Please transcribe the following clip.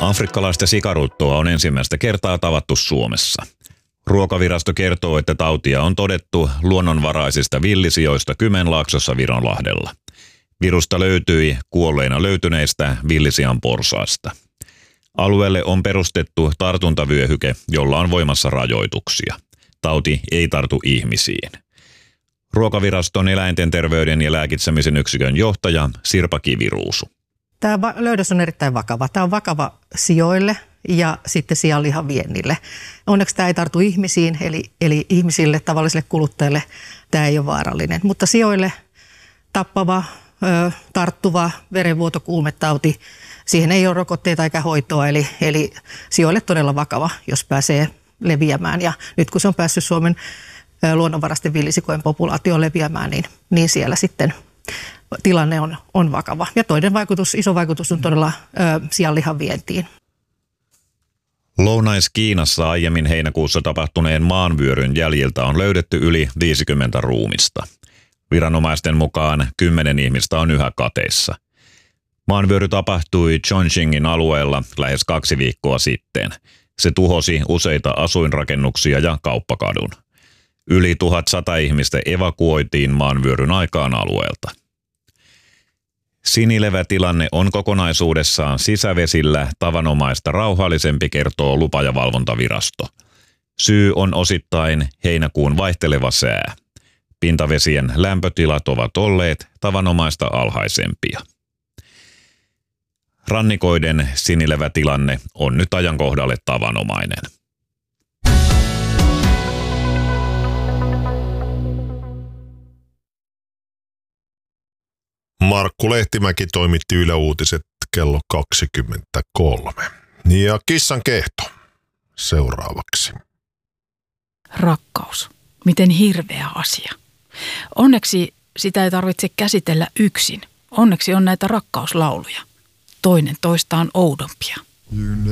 Afrikkalaista sikaruttoa on ensimmäistä kertaa tavattu Suomessa. Ruokavirasto kertoo, että tautia on todettu luonnonvaraisista villisijoista Kymenlaaksossa Vironlahdella. Virusta löytyi kuolleina löytyneistä villisian porsaista. Alueelle on perustettu tartuntavyöhyke, jolla on voimassa rajoituksia. Tauti ei tartu ihmisiin. Ruokaviraston eläinten terveyden ja lääkitsemisen yksikön johtaja Sirpa Kiviruusu. Tämä löydös on erittäin vakava. Tämä on vakava sioille ja sitten sianlihan viennille. Onneksi tämä ei tartu ihmisiin, eli ihmisille, tavallisille kuluttajille tämä ei ole vaarallinen. Mutta sioille tappava, tarttuva verenvuotokuumetauti, siihen ei ole rokotteita eikä hoitoa, eli sioille todella vakava, jos pääsee leviämään. Ja nyt kun se on päässyt Suomen luonnonvaraisten villisikojen populaatioon leviämään, niin siellä sitten tilanne on vakava. Ja toinen iso vaikutus on todella sianlihan vientiin. Lounais-Kiinassa aiemmin heinäkuussa tapahtuneen maanvyöryn jäljiltä on löydetty yli 50 ruumista. Viranomaisten mukaan 10 ihmistä on yhä kateissa. Maanvyöry tapahtui Chongqingin alueella lähes 2 viikkoa sitten. Se tuhosi useita asuinrakennuksia ja kauppakadun. Yli 1100 ihmistä evakuoitiin maanvyöryn aikaan alueelta. Sinilevätilanne on kokonaisuudessaan sisävesillä tavanomaista rauhallisempi, kertoo lupa- ja valvontavirasto. Syy on osittain heinäkuun vaihteleva sää. Pintavesien lämpötilat ovat olleet tavanomaista alhaisempia. Rannikoiden sinilevätilanne on nyt ajankohdalle tavanomainen. Markku Lehtimäki toimitti Yle Uutiset kello 23. Ja kissan kehto seuraavaksi. Rakkaus. Miten hirveä asia. Onneksi sitä ei tarvitse käsitellä yksin. Onneksi on näitä rakkauslauluja. Toinen toistaan oudompia.